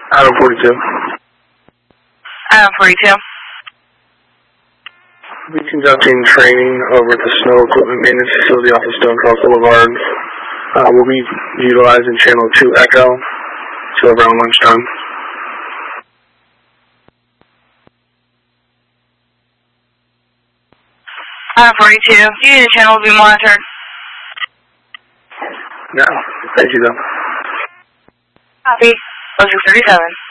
Item 42. Item 42. We'll be conducting training over at the Snow Equipment Maintenance Facility off of Stonecross Boulevard. We'll be utilizing channel 2 Echo till around lunchtime. Item 42. Unit channel will be monitored. No. Thank you, though. Copy. 0637.